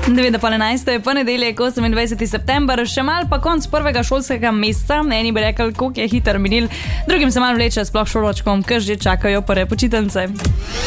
9:11 je ponedeljek, 28. september, še mal pa konc prvega šolskega meseca. Eni bi rekli, koliko je hiter minil, drugim se mal vleče sploh šoločkom, ker že čakajo prve počitnice.